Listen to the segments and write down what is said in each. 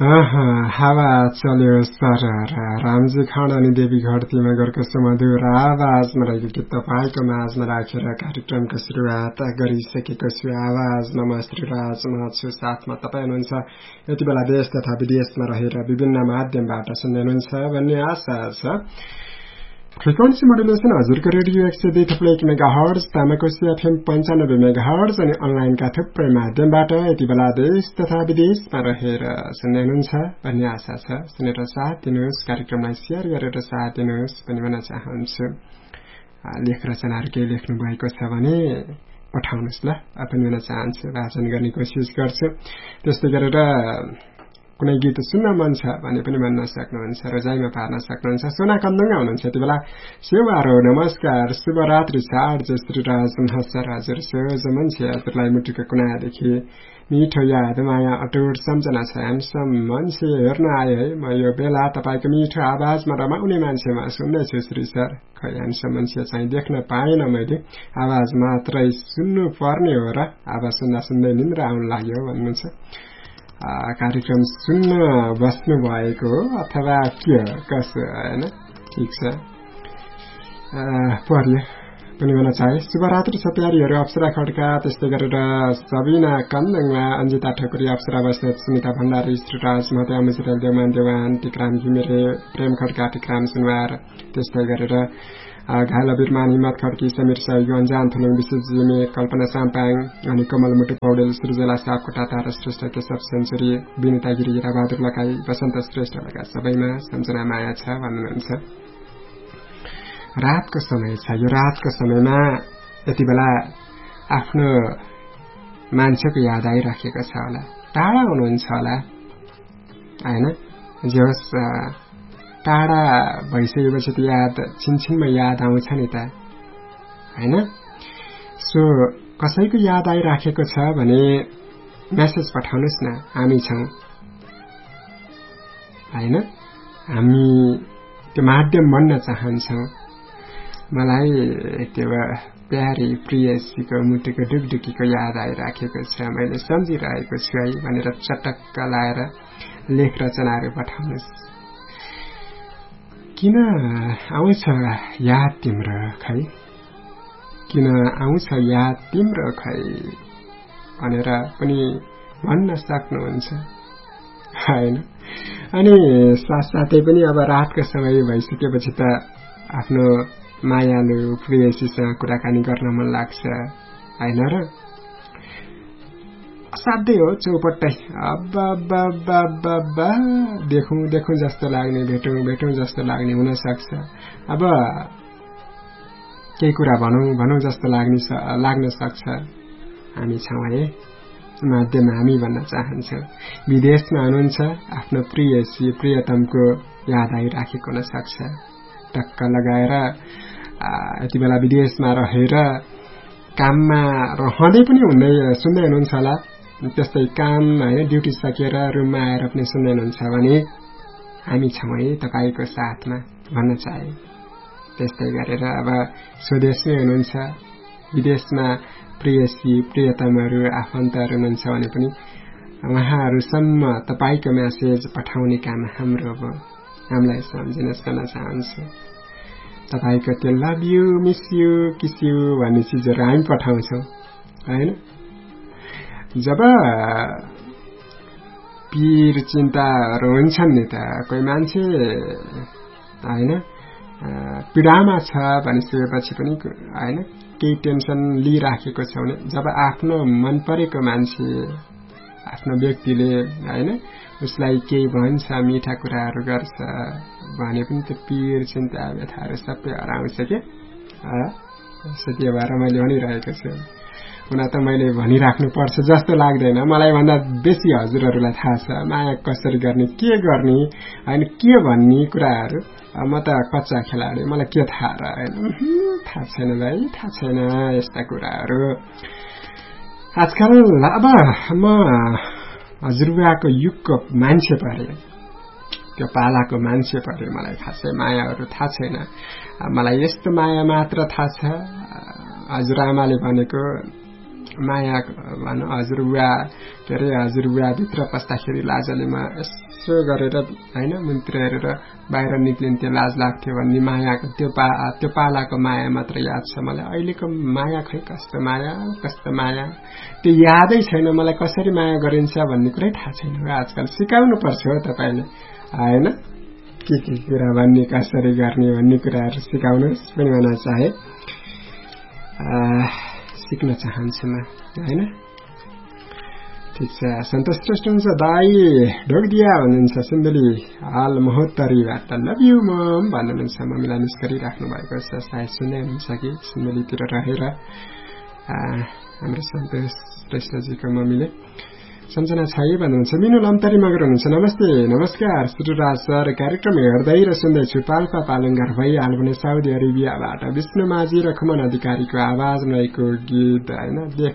हावा चल्यो सरर रामजी खाँड अनि देवी घरतीमा गरको सुमधुर आवाजमा रहेको गीत तपाईँको माझमा राखेर कार्यक्रमको सुरुवात गरिसकेको छु। आवाजमा म श्रीराज म छु, साथमा तपाईँ हुनुहुन्छ। यति बेला देश तथा विदेशमा रहेर विभिन्न माध्यमबाट सुन्दै हुनुहुन्छ भन्ने आशा छ। फ्रिक्वेन्सी मोडुलेसन हजुरको radio 102.1 megahertz, Tamakoshi FM 95 megahertz अनि अनलाइनका थुप्रै माध्यमबाट यति बेला देश तथा विदेशमा रहेर सुन्दै हुनुहुन्छ भन्ने आशा छ। सुनेर साथ दिनुहोस्, कार्यक्रमलाई शेयर गरेर साथ दिनुहोस् भनी भन्न चाहन्छु। लेख रचनाहरू केही लेख्नु भएको छ भने पठाउनुहोस् ल, पनि भन्न चाहन्छु, वाचन गर्ने कोसिस गर्छु। त्यस्तै गरेर कुनै गीत सुन्न मन छ भने पनि भन्न सक्नुहुन्छ, रोजाइमा पार्न सक्नुहुन्छ। सोना कन्दुङा हुनुहुन्छ यति बेला, सेवारो नमस्कार, शुभरात्रि छ। आर्ज श्रीराज नमस्कार हजुर, सोझ मान्छे हजुरलाई मुटुको कुनादेखि मिठो याद माया अटुट सम्झना छ। ह्यान्डसम मान्छे हेर्न आए है म यो बेला, तपाईँको मिठो आवाजमा रमाउने मान्छेमा सुन्दैछु श्री सर। खै ह्यान्डसम मान्छे चाहिँ देख्न पाएन मैले, आवाज मात्रै सुन्नु पर्ने हो र, आवाज सुन्दा सुन्दै निन्द्रा आउन लाग्यो भन्नुहुन्छ। कार्यक्रम सुन्न बस्नु भएको हो अथवा के हो कसो होइन, ठिक छ पर्यो पनि भन्न चाहे। शुभरात्रि छ प्यारीहरू, अप्सरा खड्का, त्यस्तै गरेर सबिना कन्दङमा, अञ्जिता ठकुरी, अप्सरा बस्नेत, सुनिता भण्डारी, श्रीराज महतो, अमृतल देवान देवान, टिक्राम घिमिरे, प्रेम खड्का, टिक्राम सुनवार, त्यस्तै गरेर घाला बिरमान, हिम्मत खड्की, समीर सहयोग, अन्जान थुलुङ, विशेष जिमे, कल्पना साम्पाङ अनि कमल मुटु पौडेल, सृजला सापकोटा, तारा श्रेष्ठ, केशव सेन्चुरी, विनिता गिरी, बहादुर लकाई, वसन्त श्रेष्ठ लगायत सबैमा सम्झना माया छ भन्नुहुन्छ। रातको समय छ, यो रातको समयमा यति बेला आफ्नो मान्छेको याद आइराखेको छ होला, टाढा हुनुहुन्छ होला होइन, जे होस् टाढा भइसकेपछि त याद छिनछिनमा याद आउँछ नि त होइन। सो कसैको याद आइराखेको छ भने मेसेज पठाउनुहोस् न, हामी छौँ होइन, हामी त्यो माध्यम बन्न चाहन्छौँ। मलाई त्यो प्यारी प्रियसीको मुटुको डुकडुकीको याद आइराखेको छ, मैले सम्झिरहेको छु है भनेर चटक्क लाएर लेख रचनाहरू पठाउनुहोस्। किन आउँछ याद तिम्रो खै, किन आउँछ याद तिम्रो खै भनेर पनि भन्न सक्नुहुन्छ होइन। अनि साथसाथै पनि अब रातको समय भइसकेपछि त आफ्नो मायालु प्रेयसीसँग कुराकानी गर्न मन लाग्छ होइन र। असाध्यै हो चौपट्टै, अब देखौँ जस्तो लाग्ने, भेटौँ जस्तो लाग्ने हुन सक्छ। अब केही कुरा भनौँ जस्तो लाग्न सक्छ। हामी छौँ है, माध्यम हामी भन्न चाहन्छौँ। विदेशमा हुनुहुन्छ, आफ्नो प्रियसी प्रियतमको याद आइराखेको हुन सक्छ। टक्क लगाएर यति बेला विदेशमा रहेर काममा रहँदै पनि सुन्दै हुनुहुन्छ होला। त्यस्तै काम होइन, ड्युटी सकेर रुममा आएर पनि सुन्दै हुनुहुन्छ भने हामी छौँ है तपाईँको साथमा भन्न चाहे। त्यस्तै गरेर अब स्वदेशमै हुनुहुन्छ, विदेशमा प्रियसी प्रियतमहरू आफन्तहरू हुनुहुन्छ भने पनि उहाँहरूसम्म तपाईँको मेसेज पठाउने काम हाम्रो हो। हामीलाई सम्झिनुहोस् भन्न चाहन्छु। तपाईँको त्यो love you, miss you, kiss you भन्ने चिजहरू हामी पठाउँछौँ होइन। जब पीर चिन्ताहरू हुन्छन् नि त, कोही मान्छे होइन पीडामा छ भनिसकेपछि पनि होइन केही टेन्सन लिइराखेको छ भने, जब आफ्नो मन परेको मान्छे आफ्नो व्यक्तिले होइन उसलाई केही भन्छ, मिठा कुराहरू गर्छ भने पनि त्यो पीर चिन्ता व्यथाहरू सबै हराउँछ के। त्यो भएर मैले भनिरहेको छु। हुन त मैले भनिराख्नु पर्छ जस्तो लाग्दैन, मलाई भन्दा बेसी हजुरहरूलाई थाहा छ माया कसरी गर्ने, के गर्ने होइन, के भन्ने कुराहरू। म त कच्चा खेलाडी, मलाई के थाहा र होइन, थाहा छैन भाइ, थाहा छैन यस्ता कुराहरू आजकल। अब म हजुरबाको युगको मान्छे परे, त्यो पालाको मान्छे परे, मलाई खासै मायाहरू थाहा छैन। मलाई यस्तो माया मात्र थाहा छ, हजुरआमाले भनेको माया भनौँ हजुरबुवा के अरे हजुरबुवा भित्र पस्दाखेरि लाजले म यसो गरेर होइन मुन्तिर हेरेर बाहिर निक्लिन्थ्यो लाज लाग्थ्यो भन्ने मायाको त्यो पालाको माया मात्र याद छ मलाई अहिलेको माया खै कस्तो माया त्यो यादै छैन मलाई कसरी माया गरिन्छ भन्ने कुरै थाहा छैन आजकल सिकाउनु पर्छ हो तपाईले होइन के कुरा भन्ने कसरी गर्ने भन्ने कुराहरू सिकाउनुहोस् पनि भन्न चाहे सिक्न चाहन्छु म होइन ठिक छ सन्तोष श्रेष्ठ हुन्छ दाई ढोकदिया भन्नुहुन्छ सिन्धुली हाल महोत्तरीबाट लभ यु मम भन्नुहुन्छ मम्मीलाई मिस गरिराख्नु भएको छ सायद सुन्दै हुनुहुन्छ कि सिन्धुलीतिर रहेर हाम्रो सन्तोष श्रेष्ठजीको मम्मीले सम्झना छै भन्नुहुन्छ मिनु लम्तरी मगर हुनुहुन्छ नमस्ते नमस्कार सुरुराज सर कार्यक्रम हेर्दै र सुन्दैछु पाल्पा पालुङ घर भई हाल भने साउदी अरेबियाबाट विष्णु माझी र खुमन अधिकारीको आवाज रहेको गीत होइन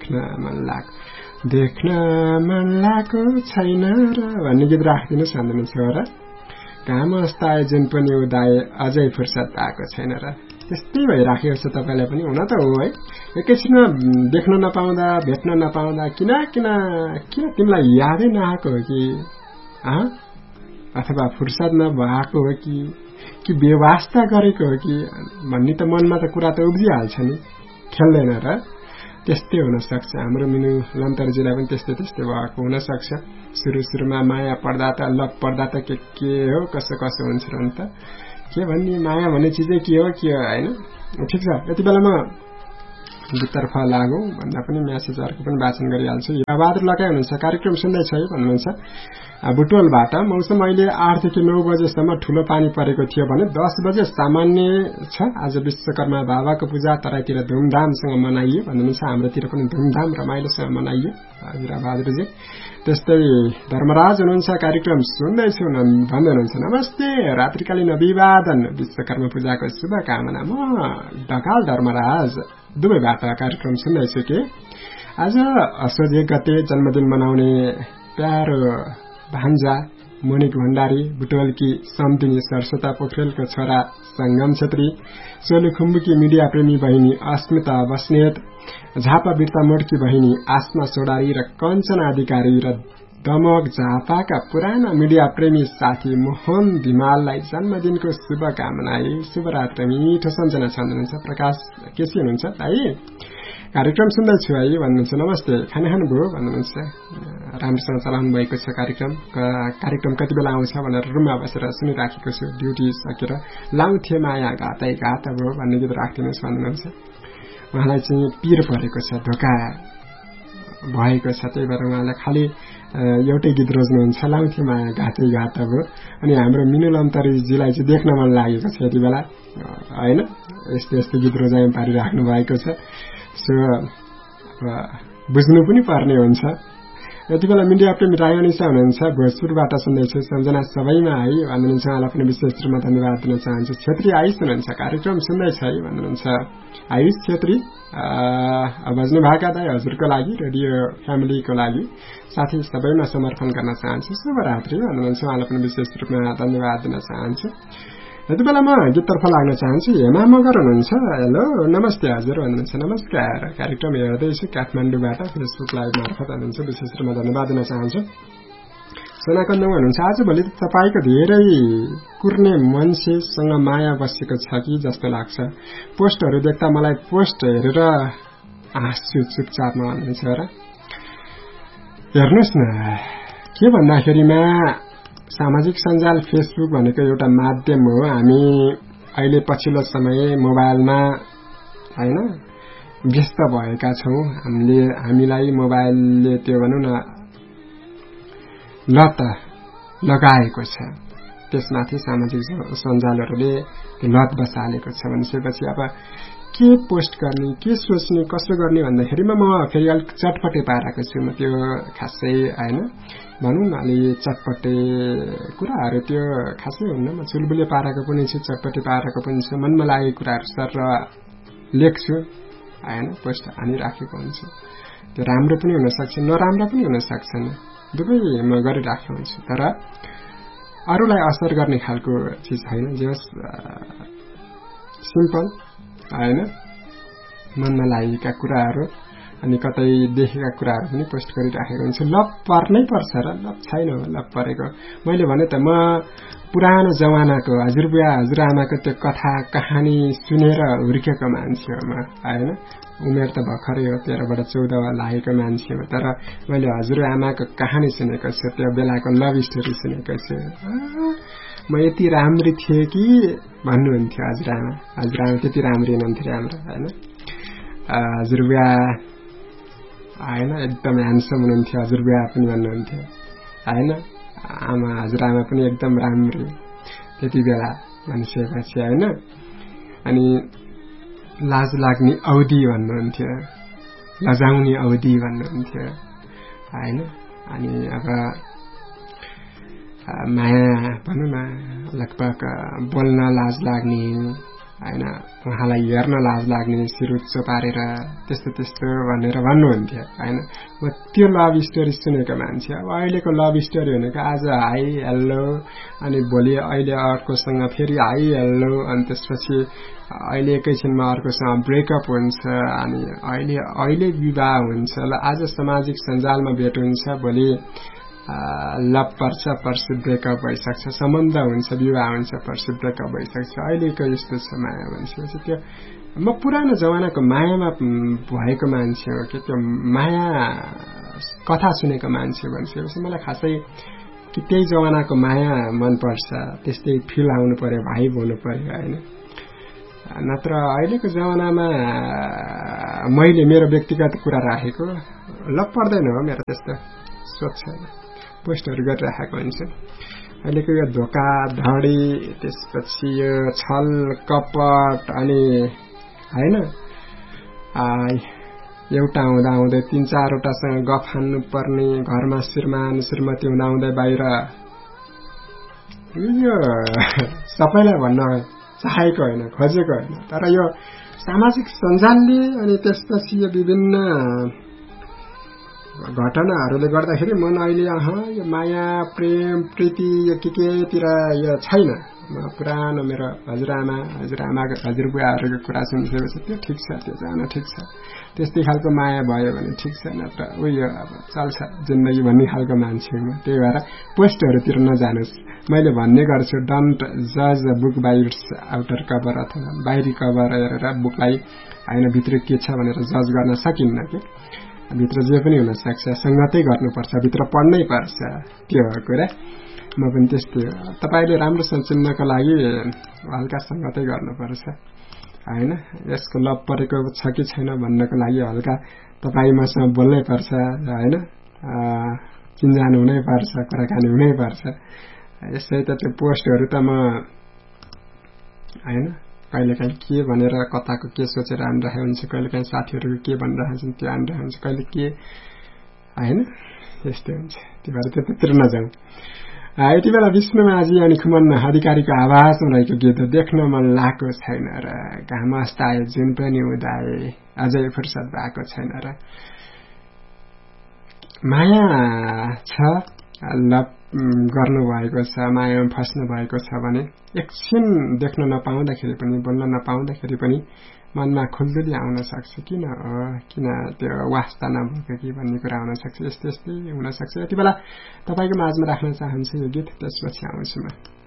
देख्न मन लागेको छैन र भन्ने गीत राखिदिनुहोस् भन्नुहुन्छ र घाम अस्ताए जुन पनि उदाए अझै फुर्सद आएको छैन र त्यस्तै भइराखेको छ तपाईलाई पनि हुन त हो है एकैछिनमा देख्न नपाउँदा भेट्न नपाउँदा किन तिमीलाई यादै नआएको हो कि अथवा फुर्सद नभएको हो कि बेवास्ता गरेको हो कि भन्ने त मनमा त कुरा त उब्जिहाल्छ नि खेल्दैन र त्यस्तै हुन सक्छ हाम्रो मिनु लन्तरजीलाई पनि त्यस्तै भएको हुन सक्छ सुरुमा माया पर्दा त लभ पर्दा त के हो कसो हुन्छ र अन्त के भन्ने माया भन्ने चिजै के हो होइन ठिक छ यति बेला म गीततर्फ लागौं भन्दा पनि म्यासेजहरूको पनि वाचन गरिहाल्छु हिराबहादुर लगाइ हुनुहुन्छ कार्यक्रम सुन्दैछ है भन्नुहुन्छ बुटोलबाट मौसम अहिले 8 देखि 9 बजेसम्म ठूलो पानी परेको थियो भने 10 बजे सामान्य छ आज विश्वकर्मा बाबाको पूजा तराईतिर धुमधामसँग मनाइयो भन्नुहुन्छ हाम्रोतिर पनि धुमधाम रमाइलोसँग मनाइयो हिराबहादुरजी त्यस्तै धर्मराज हुनुहुन्छ कार्यक्रम सुन्दैछु भन्दै हुनुहुन्छ नमस्ते रात्रिकालीन अभिवादन विश्वकर्मा पूजाको शुभकामना म ढकाल धर्मराज दुबईबाट कार्यक्रम सुन्दैछु कि आज असोज 1 गते जन्मदिन मनाउने प्यारो भान्जा मोनिक भण्डारी बुटवलकी सम्दिनी सरस्वता पोखरेलको छोरा संगम छेत्री सोलुखुम्बुकी मिडिया प्रेमी बहिनी अस्मिता बस्नेत झापा बिर्ता मोडकी बहिनी आसमा सोडारी र कञ्चना अधिकारी र दमक झापाका पुराना मिडिया प्रेमी साथी मोहन धिमाललाई जन्मदिनको शुभकामना शुभरात्री मिठो सम्झना छनुहुन्छ प्रकाश केसी हुनुहुन्छ भाइ कार्यक्रम सुन्दैछु है भन्नुहुन्छ नमस्ते खाना खानुभयो भन्नुहुन्छ राम्रोसँग चलाउनु भएको छ कार्यक्रम कति बेला आउँछ भनेर रुममा बसेर सुनिराखेको छु ड्युटी सकेर लाउँथे माया घातै घात भयो भन्ने गीत राखिदिनुहोस् भन्नुहुन्छ उहाँलाई चाहिँ पीर परेको छ धोका भएको छ त्यही भएर उहाँलाई खालि एउटै गीत रोज्नुहुन्छ लाउँथे माया घातै घात भयो अनि हाम्रो मिनु लम्तरीजीलाई चाहिँ देख्न मन लागेको छ यति बेला होइन यस्तो गीत रोजाइ पारिराख्नु भएको छ सो बुझ्नु पनि पर्ने हुन्छ यति बेला मिडिया प्रेमी रायनिसा हुनुहुन्छ भोजपुरबाट सुन्दैछु सम्झना सबैमा है भन्नुहुन्छ उहाँलाई पनि विशेष रूपमा धन्यवाद दिन चाहन्छु छेत्री आयुष हुनुहुन्छ कार्यक्रम सुन्दैछ है भन्नुहुन्छ आयुष छेत्री बज्नु भएका दाइ हजुरको लागि रेडियो फ्यामिलीको लागि साथै सबैमा समर्पण गर्न चाहन्छु शुभरात्री भन्नुहुन्छ उहाँलाई पनि विशेष रूपमा धन्यवाद दिन चाहन्छु यति बेला म गीततर्फ लाग्न चाहन्छु हेमा मगर हुनुहुन्छ हेलो नमस्ते हजुर भन्नुहुन्छ नमस्कार कार्यक्रम हेर्दैछु काठमाडौँबाट फेसबुक लाइभ मार्फत भन्नुहुन्छ विशेष रूपमा धन्यवाद दिन चाहन्छु सोनाकन्दम हुनुहुन्छ आजभोलि त तपाईँको धेरै कुर्ने मान्छेसँग माया बसेको छ कि जस्तो लाग्छ पोस्टहरू देख्दा मलाई पोस्ट हेरेर हाँस्छु चुपचापमा भन्नुहुन्छ र हेर्नुहोस् न के भन्दाखेरिमा सामाजिक सञ्जाल फेसबुक भनेको एउटा माध्यम हो हामी अहिले पछिल्लो समय मोबाइलमा हैन व्यस्त भएका छौं हामीलाई मोबाइलले त्यो भनौं न लत लगाएको छ त्यसमाथि सामाजिक सञ्जालहरूले लत बसालेको छ भनेपछि अब के पोस्ट गर्ने के सोच्ने कसो गर्ने भन्दाखेरिमा म फेरि अलिक चटपटे पारेको छु म त्यो खासै हैन भनौं न अलि चटपटे कुराहरु त्यो खासै हुन्न म चुलबुले पारेको पनि छु चटपटे पारेको पनि छु मनमा लागेको कुराहरु सर लेख्छु हैन पोस्ट हानि राखेको हुन्छ त्यो राम्रो पनि हुन सक्छ नराम्रो पनि हुन सक्छन् दुवै म गरिराखेको हुन्छु तर अरूलाई असर गर्ने खालको चीज हैन जस सिम्पल हैन मनमा लागेका कुराहरु अनि कतै देखेका कुराहरू पनि पोस्ट गरिराखेको हुन्छु। लभ पर्नै पर्छ र लभ छैन लभ परेको। मैले भने त म पुरानो जमानाको हजुरबुवा हजुरआमाको त्यो कथा कहानी सुनेर हुर्केको मान्छे हो म हैन। उमेर त भर्खरै हो 13 बाट 14 लागेको मान्छे हो, तर मैले हजुरआमाको कहानी सुनेको छु, त्यो बेलाको लभ स्टोरी सुनेको छु। म यति राम्री थिएँ कि भन्नुहुन्थ्यो हजुरआमा। हजुरआमा त्यति राम्री हुनुहुन्थ्यो राम्रो हैन। हजुरबुवा हैन एकदम ह्यान्डसम हुनुहुन्थ्यो, हजुरबुवा पनि भन्नुहुन्थ्यो हैन। आमा हजुरआमा पनि एकदम राम्रो त्यति बेला भनिसकेपछि हैन। अनि लाज लाग्ने अवधि भन्नुहुन्थ्यो, लजाउने अवधि भन्नुहुन्थ्यो हैन। अनि अब माया भनौँ न लगभग बोल्न लाज लाग्ने हैन, उहाँलाई हेर्न लाज लाग्ने, सिरुच्चो पारेर त्यस्तो त्यस्तो भनेर भन्नुहुन्थ्यो हैन। म त्यो लभ स्टोरी सुनेको मान्छे। अब अहिलेको लभ स्टोरी भनेको आज हाई हेल्लो अनि भोलि अहिले अर्कोसँग फेरि हाई हेल्लो अनि त्यसपछि अहिले एकैछिनमा अर्कोसँग ब्रेकअप हुन्छ अनि अहिले विवाह हुन्छ। ल आज सामाजिक सञ्जालमा भेट हुन्छ, भोलि लभ पर्छ, पर्सि ब्रेकअप भइसक्छ, सम्बन्ध हुन्छ, विवाह हुन्छ, पर्सि ब्रेकअप भइसक्छ। अहिलेको यस्तो छ माया भनिसकेपछि त्यो म पुरानो जमानाको मायामा भएको मान्छे हो कि त्यो माया कथा सुनेको मान्छे भनिसकेपछि मलाई खासै कि त्यही जमानाको माया मनपर्छ, त्यस्तै फिल आउनु पर्यो, भाइब हुनु पर्यो हैन। नत्र अहिलेको जमानामा मैले मेरो व्यक्तिगत कुरा राखेको लभ पर्दैन हो मेरो त्यस्तो सोच छैन, पोस्टहरू गरिराखेको हुन्छ। अहिलेको यो धोका धडी त्यसपछि यो छल कपट अनि हैन एउटा हुँदा हुँदै 3-4 वटासँग गफ हान्नु पर्ने, घरमा श्रीमान श्रीमती हुँदा हुँदै बाहिर यो सबैलाई भन्न चाहेको होइन, खोजेको होइन, तर यो सामाजिक सञ्जालले अनि त्यसपछि यो विभिन्न घटनाहरूले गर्दाखेरि मन अहिले यो माया प्रेम प्रीति यो केतिर यो छैन। म पुरानो मेरो हजुरआमाको हजुरबुवाहरूको कुरा सुनिसकेपछि त्यो ठिक छ, त्यो जान ठिक छ, त्यस्तै खालको माया भयो भने ठिक छ, नत्र उयो अब चल्छ जिन्दगी भन्ने खालको मान्छे हो। त्यही भएर पोस्टहरूतिर नजानुस्। मैले भन्ने गर्छु डोन्ट जज a book by it's outer cover, अथवा बाहिरी कभर हेरेर बुकलाई हैन भित्र के छ भनेर जज गर्न सकिन्न कि। भित्र जे पनि हुन सक्छ, संगतै गर्नुपर्छ, भित्र पढ्नै पर्छ, त्यो हो कुरा। म पनि त्यस्तै हो। तपाईले राम्रोसँग चिन्नको लागि हल्का संगतै गर्नुपर्छ हैन। यसको लभ परेको छ कि छैन भन्नको लागि हल्का तपाई मसँग बोल्नै पर्छ हैन, चिन्जान हुनै पर्छ, कुराकानी हुनै पर्छ। यसै त त्यो पोस्टहरू त म हैन कहिलेकाहीँ के भनेर कताको के सोचेर आनिरहेको हुन्छ, कहिलेकाहीँ साथीहरू के भनिरहेको हुन्छ त्यो आनिरहेको हुन्छ, कहिले के हैन यस्तै हुन्छ। त्यो भएर त्यतातिर नजाउँ। यति बेला विष्णुमाझी अनि खुमन अधिकारीको आवाजमा रहेको गीत देख्न मन लागेको छैन र घाम अस्ताए जुन पनि उदाए अझै फुर्सद भएको छैन र। माया छ, लभ गर्नु भएको छ, मायामा फस्नु भएको छ भने एकछिन देख्न नपाउँदाखेरि पनि बोल्न नपाउँदाखेरि पनि मनमा खुल्दुली आउन सक्छ। किन त्यो वास्ता नभएको कि भन्ने कुरा हुन सक्छ। यस्तै हुन सक्छ। यति बेला तपाईको माझमा राख्न चाहन्छु यो गीत, त्यसपछि आउँछु म।